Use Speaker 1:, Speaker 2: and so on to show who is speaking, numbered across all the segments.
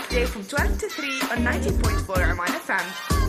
Speaker 1: weekday from 12 to 3 on 90.4 Oman FM.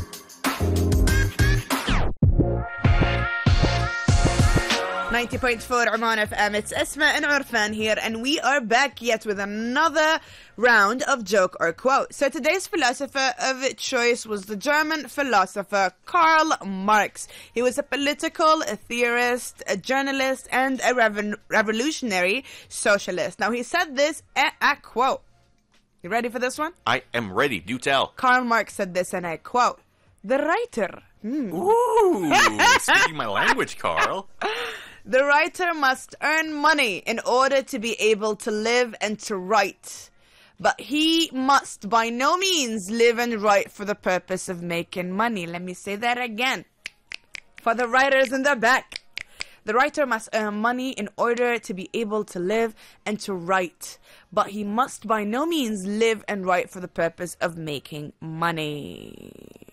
Speaker 1: 90.4 Oman FM, it's Esma and Urfan here, and we are back yet with another round of joke or quote. So today's philosopher of choice was the German philosopher Karl Marx. He was a political theorist, a journalist, and a revolutionary socialist. Now he said this, I quote. You ready for this one?
Speaker 2: I am ready, do tell.
Speaker 1: Karl Marx said this, and I quote, "The writer..."
Speaker 2: Ooh, speaking my language, Carl.
Speaker 1: The writer must earn money in order to be able to live and to write. But he must by no means live and write for the purpose of making money. Let me say that again. For the writers in the back. The writer must earn money in order to be able to live and to write. But he must by no means live and write for the purpose of making money.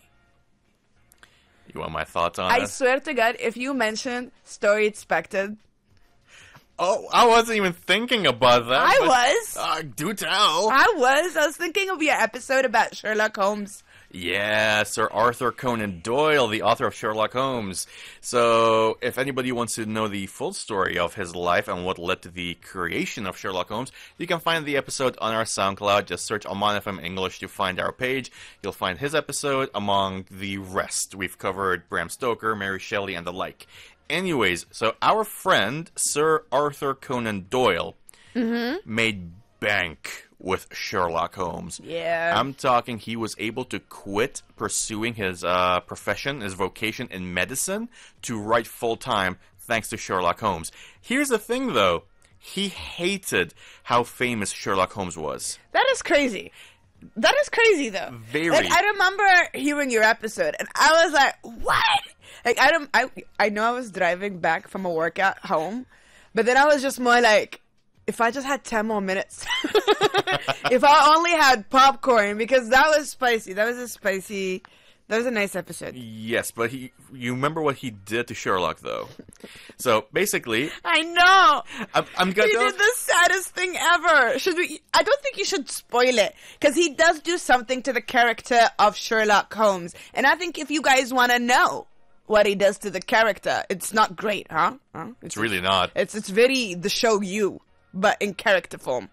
Speaker 2: You want my thoughts on
Speaker 1: I
Speaker 2: it?
Speaker 1: swear to God, if you mention Story Expected...
Speaker 2: Oh, I wasn't even thinking about that.
Speaker 1: I was.
Speaker 2: Do tell.
Speaker 1: I was thinking it would be an episode about Sherlock Holmes.
Speaker 2: Yeah, Sir Arthur Conan Doyle, the author of Sherlock Holmes. So, if anybody wants to know the full story of his life and what led to the creation of Sherlock Holmes, you can find the episode on our SoundCloud. Just search Oman FM English to find our page. You'll find his episode among the rest. We've covered Bram Stoker, Mary Shelley, and the like. Anyways, so our friend, Sir Arthur Conan Doyle, made bank with Sherlock Holmes.
Speaker 1: Yeah.
Speaker 2: I'm talking he was able to quit pursuing his profession, his vocation in medicine, to write full-time thanks to Sherlock Holmes. Here's the thing, though. He hated how famous Sherlock Holmes was.
Speaker 1: That is crazy. That is crazy, though.
Speaker 2: Very.
Speaker 1: Like, I remember hearing your episode, and I was like, what? Like, I know I was driving back from a workout home, but then I was just more like, if I just had 10 more minutes. If I only had popcorn, because that was spicy. That was a nice episode.
Speaker 2: Yes, but you remember what he did to Sherlock, though. So, basically...
Speaker 1: I know!
Speaker 2: I'm gonna...
Speaker 1: He did the saddest thing ever. I don't think you should spoil it, because he does do something to the character of Sherlock Holmes. And I think if you guys want to know what he does to the character, it's not great, huh?
Speaker 2: It's really not.
Speaker 1: It's very the show You, but in character form.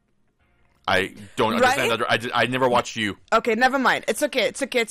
Speaker 2: I don't understand that. I never watched You.
Speaker 1: Okay, never mind. It's okay.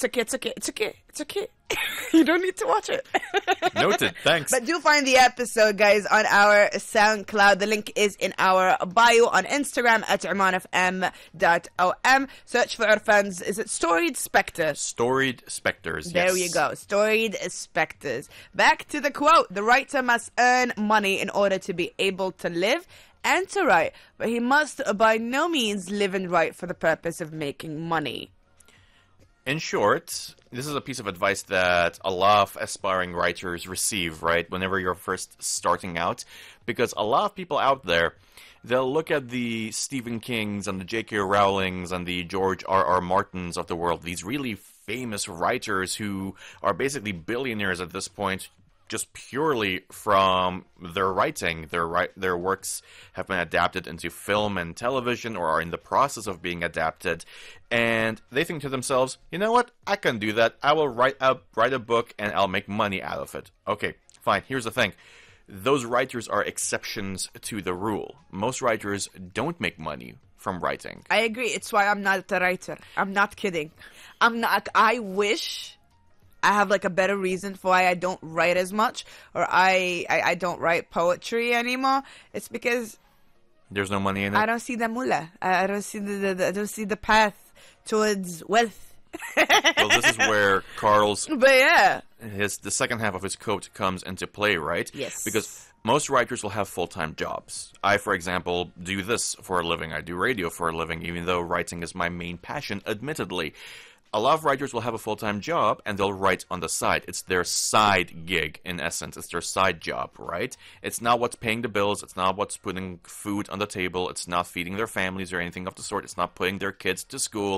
Speaker 1: You don't need to watch it.
Speaker 2: Noted. Thanks.
Speaker 1: But do find the episode, guys, on our SoundCloud. The link is in our bio on Instagram at omanfm.om. Search for our fans. Is it Storied Spectres?
Speaker 2: Storied Spectres, yes.
Speaker 1: There you go. Storied Spectres. Back to the quote. The writer must earn money in order to be able to live and to write, but he must by no means live and write for the purpose of making money.
Speaker 2: In short, this is a piece of advice that a lot of aspiring writers receive, right, whenever you're first starting out, because a lot of people out there, they'll look at the Stephen Kings and the J.K. Rowlings and the George R.R. Martins of the world, these really famous writers who are basically billionaires at this point, just purely from their writing. Their works have been adapted into film and television or are in the process of being adapted. And they think to themselves, you know what? I can do that. I will write a book and I'll make money out of it. Okay, fine. Here's the thing. Those writers are exceptions to the rule. Most writers don't make money from writing.
Speaker 1: I agree. It's why I'm not a writer. I'm not kidding. I wish... I have like a better reason for why I don't write as much, or I don't write poetry anymore. It's because
Speaker 2: there's no money in it.
Speaker 1: I don't see the mullah. I don't see the path towards wealth.
Speaker 2: Well, this is where Carl's
Speaker 1: the
Speaker 2: second half of his quote comes into play, right?
Speaker 1: Yes.
Speaker 2: Because most writers will have full-time jobs. I, for example, do this for a living. I do radio for a living, even though writing is my main passion, admittedly. A lot of writers will have a full-time job, and they'll write on the side. It's their side gig, in essence. It's their side job, right? It's not what's paying the bills. It's not what's putting food on the table. It's not feeding their families or anything of the sort. It's not putting their kids to school.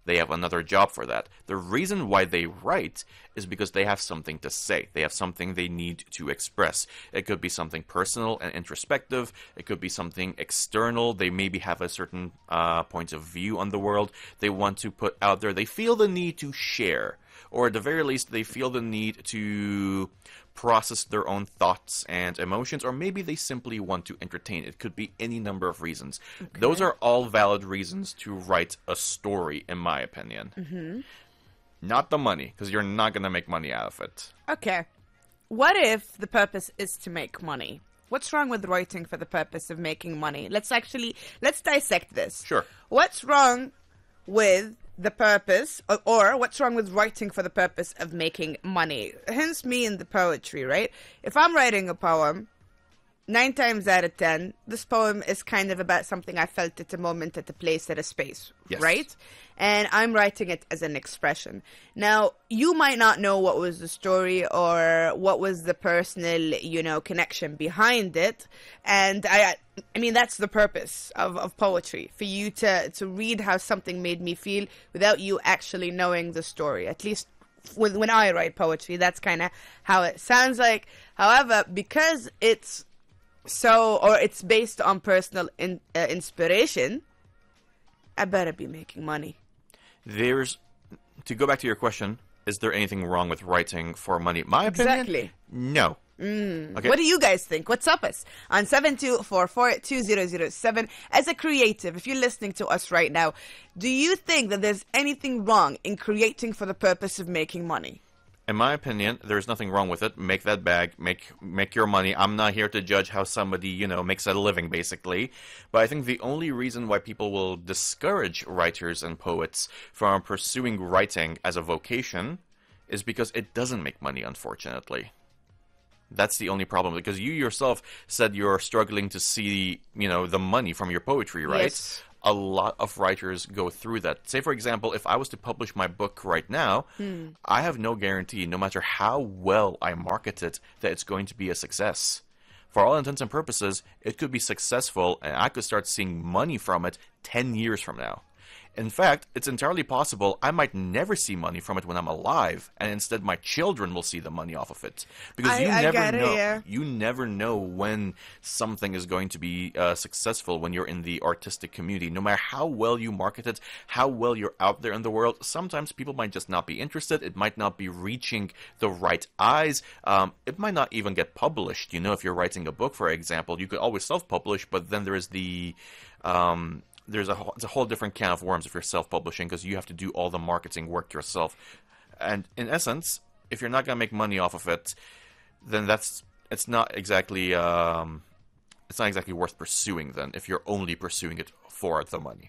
Speaker 2: They have another job for that. The reason why they write is because they have something to say. They have something they need to express. It could be something personal and introspective. It could be something external. They maybe have a certain point of view on the world they want to put out there. They feel the need to share. Or at the very least, they feel the need to process their own thoughts and emotions, or maybe they simply want to entertain. It could be any number of reasons. Okay. Those are all valid reasons to write a story, in my opinion. Mm-hmm. Not the money, because you're not going to make money out of it.
Speaker 1: Okay. What if the purpose is to make money? What's wrong with writing for the purpose of making money? Let's dissect this.
Speaker 2: Sure.
Speaker 1: What's wrong with the purpose, or what's wrong with writing for the purpose of making money? Hence me in the poetry, right? If I'm writing a poem, 9 times out of 10, this poem is kind of about something I felt at a moment, at a place, at a space,
Speaker 2: yes.
Speaker 1: right? And I'm writing it as an expression. Now, you might not know what was the story or what was the personal, connection behind it. And I mean, that's the purpose of poetry, for you to read how something made me feel without you actually knowing the story. At least when I write poetry, that's kind of how it sounds like. However, because it's based on personal inspiration, I better be making money.
Speaker 2: To go back to your question, is there anything wrong with writing for money? My opinion?
Speaker 1: Exactly.
Speaker 2: No.
Speaker 1: Okay. What do you guys think? What's up us? On 7244-2007. As a creative, if you're listening to us right now, do you think that there's anything wrong in creating for the purpose of making money?
Speaker 2: In my opinion, there's nothing wrong with it. Make that bag, make your money. I'm not here to judge how somebody, makes a living, basically. But I think the only reason why people will discourage writers and poets from pursuing writing as a vocation is because it doesn't make money, unfortunately. That's the only problem, because you yourself said you're struggling to see, the money from your poetry, right?
Speaker 1: Yes.
Speaker 2: A lot of writers go through that. Say, for example, if I was to publish my book right now, I have no guarantee, no matter how well I market it, that it's going to be a success. For all intents and purposes, it could be successful, and I could start seeing money from it 10 years from now. In fact, it's entirely possible I might never see money from it when I'm alive, and instead my children will see the money off of it. Because you never know when something is going to be successful when you're in the artistic community. No matter how well you market it, how well you're out there in the world, sometimes people might just not be interested. It might not be reaching the right eyes. It might not even get published. If you're writing a book, for example, you could always self-publish, but then there is it's a whole different can of worms if you're self-publishing, because you have to do all the marketing work yourself. And in essence, if you're not going to make money off of it, then it's not exactly worth pursuing then, if you're only pursuing it for the money.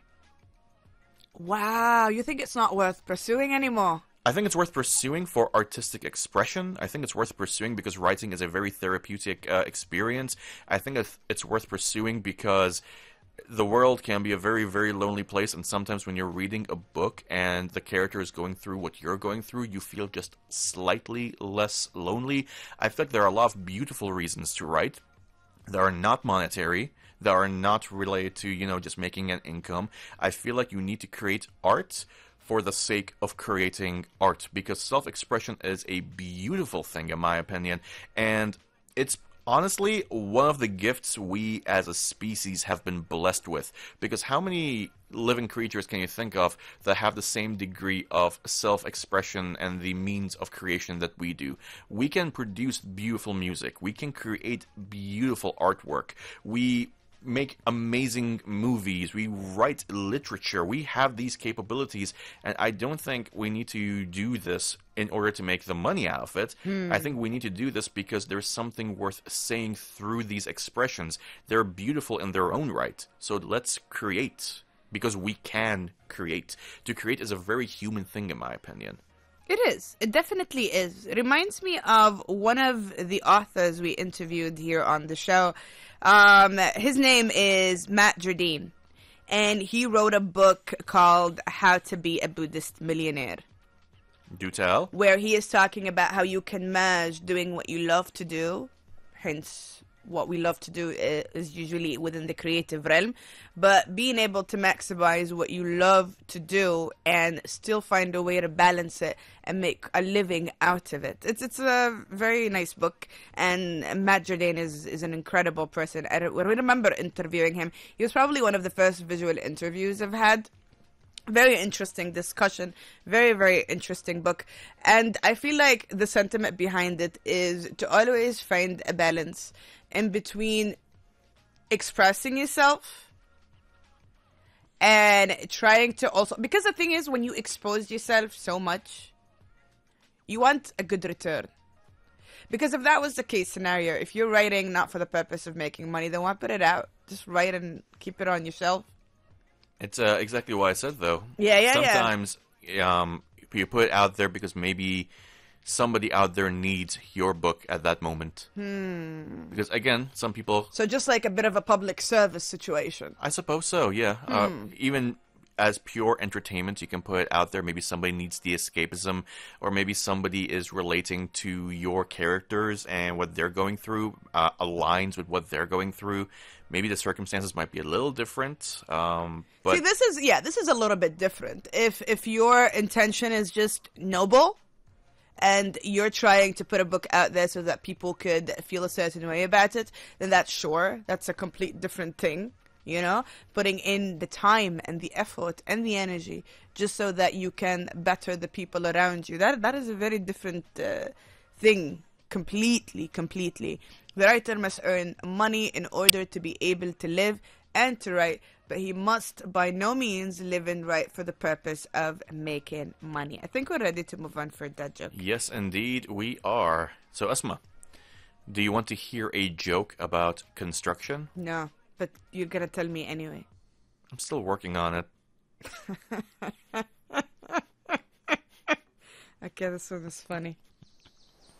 Speaker 1: Wow, you think it's not worth pursuing anymore?
Speaker 2: I think it's worth pursuing for artistic expression. I think it's worth pursuing because writing is a very therapeutic experience. I think it's worth pursuing because the world can be a very, very lonely place, and sometimes when you're reading a book and the character is going through what you're going through, you feel just slightly less lonely. I feel like there are a lot of beautiful reasons to write that are not monetary, that are not related to, just making an income. I feel like you need to create art for the sake of creating art, because self-expression is a beautiful thing, in my opinion, and it's honestly one of the gifts we as a species have been blessed with, because how many living creatures can you think of that have the same degree of self-expression and the means of creation that we do? We can produce beautiful music. We can create beautiful artwork. We make amazing movies. We write literature. We have these capabilities, and I don't think we need to do this in order to make the money out of it. I think we need to do this because there's something worth saying through these expressions. They're beautiful in their own right. So let's create, because we can create. To create is a very human thing, in my opinion.
Speaker 1: It is. It definitely is. It reminds me of one of the authors we interviewed here on the show. His name is Matt Jardine, and he wrote a book called How to Be a Buddhist Millionaire.
Speaker 2: Do tell.
Speaker 1: Where he is talking about how you can merge doing what you love to do, hence what we love to do is usually within the creative realm, but being able to maximize what you love to do and still find a way to balance it and make a living out of it. It's a very nice book, and Matt Jourdain is an incredible person. I remember interviewing him. He was probably one of the first visual interviews I've had. Very interesting discussion, very, very interesting book. And I feel like the sentiment behind it is to always find a balance in between expressing yourself and trying to also, because the thing is, when you expose yourself so much, you want a good return. Because if that was the case scenario, if you're writing not for the purpose of making money, then why put it out? Just write and keep it on yourself.
Speaker 2: It's exactly what I said, though.
Speaker 1: Yeah.
Speaker 2: Sometimes you put it out there because maybe somebody out there needs your book at that moment. Because, again, some people...
Speaker 1: So just like a bit of a public service situation.
Speaker 2: I suppose so, yeah. Even as pure entertainment, you can put it out there. Maybe somebody needs the escapism, or maybe somebody is relating to your characters and what they're going through aligns with what they're going through. Maybe the circumstances might be a little different, but...
Speaker 1: See, this is a little bit different. If your intention is just noble, and you're trying to put a book out there so that people could feel a certain way about it, then that's a complete different thing, you know? Putting in the time and the effort and the energy just so that you can better the people around you. That is a very different thing. Completely. The writer must earn money in order to be able to live and to write, but he must by no means live and write for the purpose of making money. I think we're ready to move on for that joke.
Speaker 2: Yes, indeed, we are. So, Asma, do you want to hear a joke about construction?
Speaker 1: No, but you're gonna tell me anyway.
Speaker 2: I'm still working on it.
Speaker 1: Okay, this one is funny.